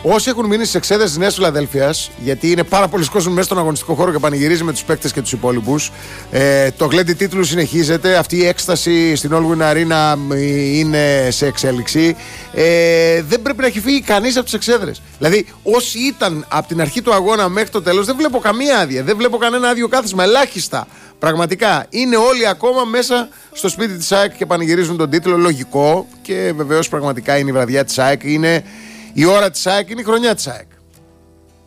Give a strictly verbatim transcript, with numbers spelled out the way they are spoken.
Όσοι έχουν μείνει στις εξέδρες της Νέας Φιλαδέλφειας, γιατί είναι πάρα πολλοί κόσμοι μέσα στον αγωνιστικό χώρο και πανηγυρίζει με τους παίκτες και τους υπόλοιπους, ε, το γλέντι τίτλου συνεχίζεται. Αυτή η έκσταση στην All Win Arena είναι σε εξέλιξη. Ε, δεν πρέπει να έχει φύγει κανείς από τις εξέδρες. Δηλαδή, όσοι ήταν από την αρχή του αγώνα μέχρι το τέλος, δεν βλέπω καμία άδεια, δεν βλέπω κανένα άδειο κάθισμα. Ελάχιστα. Πραγματικά είναι όλοι ακόμα μέσα στο σπίτι της ΑΕΚ και πανηγυρίζουν τον τίτλο. Λογικό, και βεβαίως πραγματικά είναι η βραδιά της ΑΕΚ, είναι η ώρα της ΑΕΚ, είναι η χρονιά της ΑΕΚ.